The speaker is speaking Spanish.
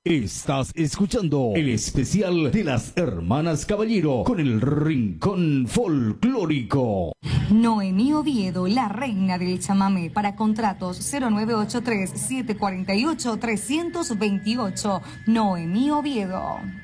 Estás escuchando el especial de las Hermanas Caballero con el Rincón Folclórico. Noemí Oviedo, la reina del chamamé. Para contratos 0983-748-328. Noemí Oviedo.